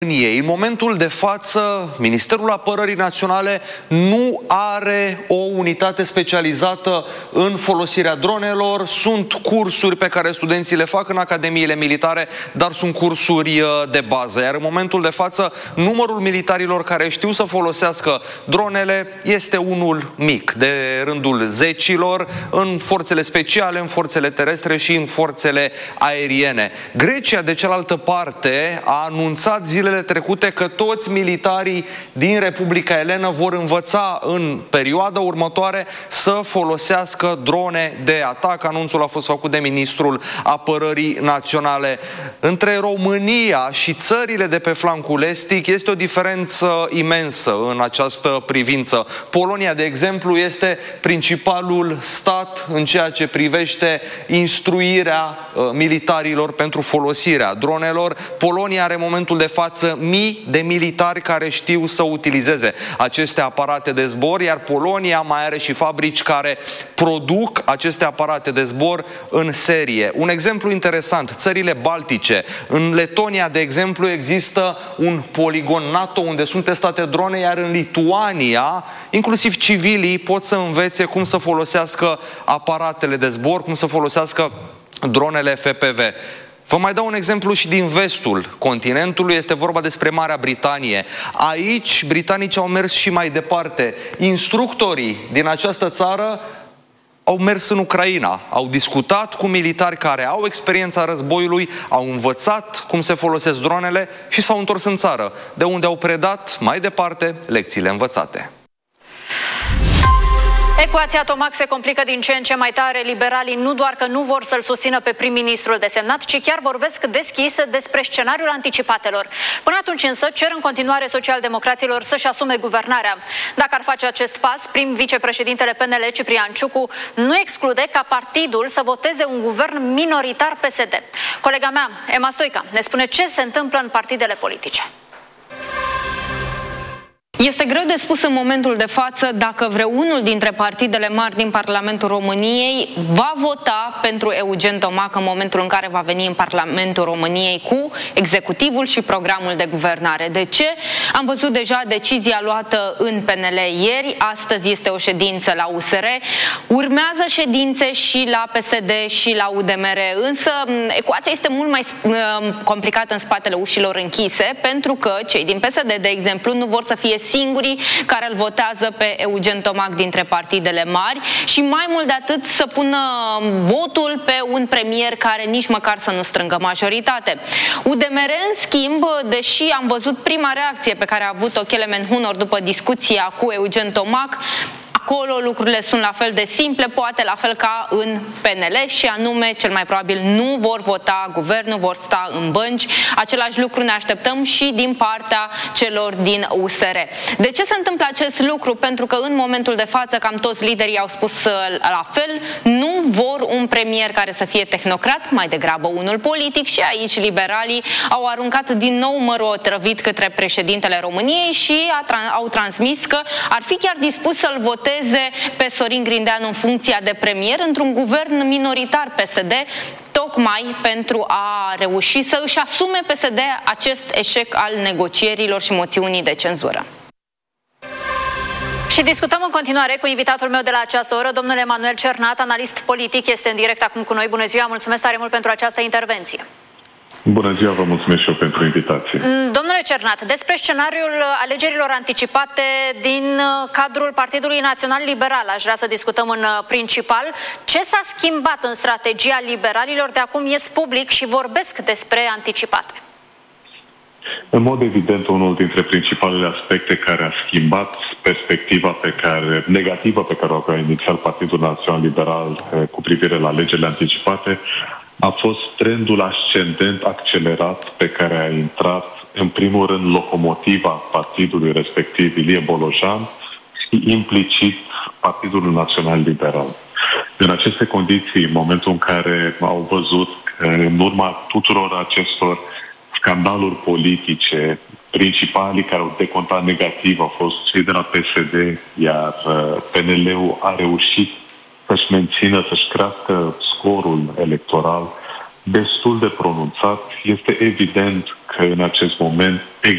În momentul de față, Ministerul Apărării Naționale nu are o unitate specializată în folosirea dronelor. Sunt cursuri pe care studenții le fac în academiile militare, dar sunt cursuri de bază. Iar în momentul de față, numărul militarilor care știu să folosească dronele este unul mic, de rândul zecilor, în forțele speciale, în forțele terestre și în forțele aeriene. Grecia, de cealaltă parte, a anunțat zilele trecute că toți militarii din Republica Elenă vor învăța în perioada următoare să folosească drone de atac. Anunțul a fost făcut de Ministrul Apărării Naționale. Între România și țările de pe flancul estic este o diferență imensă în această privință. Polonia, de exemplu, este principalul stat în ceea ce privește instruirea militarilor pentru folosirea dronelor. Polonia are în momentul de față mii de militari care știu să utilizeze aceste aparate de zbor, iar Polonia mai are și fabrici care produc aceste aparate de zbor în serie. Un exemplu interesant, țările baltice. În Letonia, de exemplu, există un poligon NATO unde sunt testate drone, iar în Lituania, inclusiv civilii pot să învețe cum să folosească aparatele de zbor, cum să folosească dronele FPV. Vă mai dau un exemplu și din vestul continentului, este vorba despre Marea Britanie. Aici, britanicii au mers și mai departe. Instructorii din această țară au mers în Ucraina, au discutat cu militari care au experiența războiului, au învățat cum se folosesc dronele și s-au întors în țară, de unde au predat mai departe lecțiile învățate. Ecuația Tomac se complică din ce în ce mai tare. Liberalii nu doar că nu vor să-l susțină pe prim-ministrul desemnat, ci chiar vorbesc deschis despre scenariul anticipatelor. Până atunci însă cer în continuare socialdemocraților să-și asume guvernarea. Dacă ar face acest pas, prim-vicepreședintele PNL Ciprian Ciucu nu exclude ca partidul să voteze un guvern minoritar PSD. Colega mea, Emma Stoica, ne spune ce se întâmplă în partidele politice. Este greu de spus în momentul de față dacă vreunul dintre partidele mari din Parlamentul României va vota pentru Eugen Tomac în momentul în care va veni în Parlamentul României cu executivul și programul de guvernare. De ce? Am văzut deja decizia luată în PNL ieri, astăzi este o ședință la USR, urmează ședințe și la PSD și la UDMR, însă ecuația este mult mai complicată în spatele ușilor închise, pentru că cei din PSD, de exemplu, nu vor să fie singurii care îl votează pe Eugen Tomac dintre partidele mari și mai mult de atât să pună votul pe un premier care nici măcar să nu strângă majoritate. UDMR, în schimb, deși am văzut prima reacție pe care a avut-o Kelemen Hunor după discuția cu Eugen Tomac, acolo lucrurile sunt la fel de simple, poate la fel ca în PNL, și anume, cel mai probabil nu vor vota guvernul, vor sta în bănci. Același lucru ne așteptăm și din partea celor din USR. De ce se întâmplă acest lucru? Pentru că în momentul de față cam toți liderii au spus la fel, nu vor un premier care să fie tehnocrat, mai degrabă unul politic, și aici liberalii au aruncat din nou mărul otrăvit către președintele României și au transmis că ar fi chiar dispus să-l voteze pe Sorin Grindeanu în funcția de premier într-un guvern minoritar PSD, tocmai pentru a reuși să își asume PSD acest eșec al negocierilor și moțiunii de cenzură. Și discutăm în continuare cu invitatul meu de la această oră, domnul Emanuel Cernat, analist politic, este în direct acum cu noi. Bună ziua, mulțumesc tare mult pentru această intervenție. Bună ziua, vă mulțumesc și eu pentru invitație. Domnule Cernat, despre scenariul alegerilor anticipate din cadrul Partidului Național Liberal aș vrea să discutăm în principal. Ce s-a schimbat în strategia liberalilor de acum ies public și vorbesc despre anticipate? În mod evident, unul dintre principalele aspecte care a schimbat perspectiva negativă pe care o avea inițial Partidul Național Liberal cu privire la alegerile anticipate a fost trendul ascendent accelerat pe care a intrat, în primul rând, locomotiva partidului respectiv, Ilie Bolojan, și implicit Partidul Național Liberal. În aceste condiții, în momentul în care au văzut că în urma tuturor acestor scandaluri politice, principalii care au decontat negativ au fost cei de la PSD, iar PNL-ul a reușit să-și mențină, să-și crească scorul electoral destul de pronunțat. Este evident că în acest moment